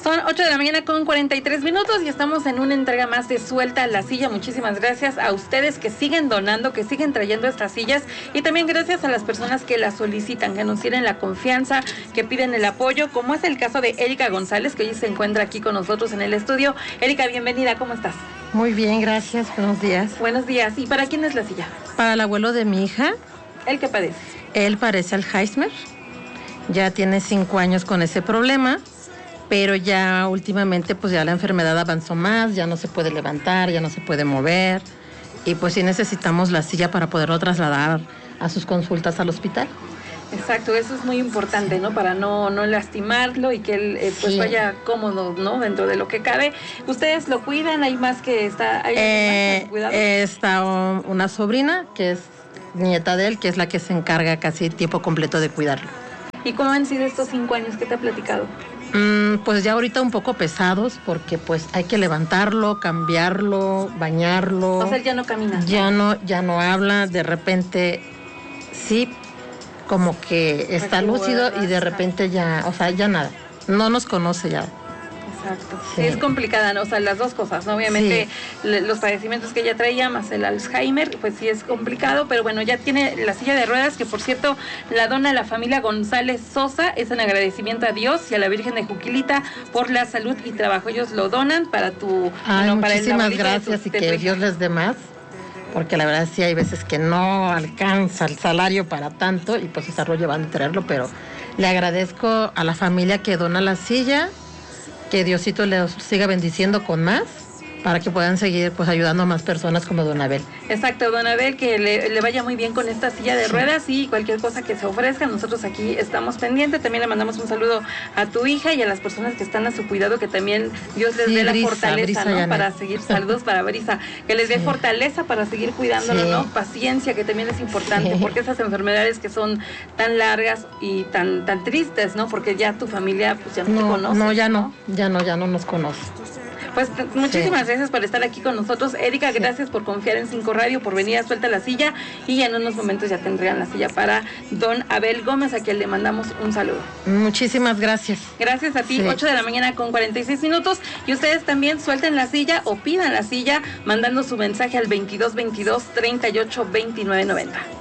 Son 8 de la mañana con 43 minutos y estamos en una entrega más de Suelta la Silla. Muchísimas gracias a ustedes que siguen donando, que siguen trayendo estas sillas, y también gracias a las personas que las solicitan, que nos tienen la confianza, que piden el apoyo, como es el caso de Erika González, que hoy se encuentra aquí con nosotros en el estudio. Erika, bienvenida, ¿cómo estás? Muy bien, gracias, buenos días. Buenos días. ¿Y para quién es la silla? Para el abuelo de mi hija. ¿El que padece? Él padece Alzheimer, ya tiene 5 años con ese problema, pero ya últimamente pues ya la enfermedad avanzó más, ya no se puede levantar, ya no se puede mover, y pues sí necesitamos la silla para poderlo trasladar a sus consultas al hospital. Exacto, eso es muy importante, ¿no? Para no lastimarlo y que él pues sí, vaya cómodo, ¿no? Dentro de lo que cabe. ¿Ustedes lo cuidan? ¿Hay más que está? Está una sobrina que es nieta de él, que es la que se encarga casi tiempo completo de cuidarlo. ¿Y cómo han sido estos 5 años que te ha platicado? Pues ya ahorita un poco pesados, porque pues hay que levantarlo, cambiarlo, bañarlo. O sea, él ya no camina. Ya no habla, de repente sí, como que está lúcido y de repente ya, o sea, ya nada, no nos conoce ya. Exacto. Sí. Es complicada, ¿no? O sea, las dos cosas, ¿no? Obviamente sí, los padecimientos que ella traía, más el Alzheimer, pues sí es complicado, pero bueno, ya tiene la silla de ruedas, que por cierto la dona la familia González Sosa, es en agradecimiento a Dios y a la Virgen de Juquilita por la salud y trabajo. Ellos lo donan para tu... muchísimas gracias y que Dios les dé más, porque la verdad sí hay veces que no alcanza el salario para tanto y pues estarlo llevando y traerlo, pero le agradezco a la familia que dona la silla, que Diosito les siga bendiciendo con más, para que puedan seguir pues ayudando a más personas como Don Abel. Exacto, Don Abel, que le vaya muy bien con esta silla de ruedas, y cualquier cosa que se ofrezca, nosotros aquí estamos pendientes. También le mandamos un saludo a tu hija y a las personas que están a su cuidado, que también Dios les dé la fortaleza, ¿no? Para seguir, saludos para Brisa, que les dé fortaleza para seguir cuidándolo, ¿no? Paciencia, que también es importante, porque esas enfermedades que son tan largas y tan tristes, ¿no? Porque ya tu familia pues ya no te conoce. No, ya no nos conoce. Pues muchísimas gracias por estar aquí con nosotros, Erika. Gracias por confiar en 5 Radio, por venir a Suelta la Silla, y en unos momentos ya tendrían la silla para Don Abel Gómez, a quien le mandamos un saludo. Muchísimas gracias. Gracias a ti. 8 de la mañana con 46 minutos, y ustedes también suelten la silla o pidan la silla mandando su mensaje al 2222 38 29 90.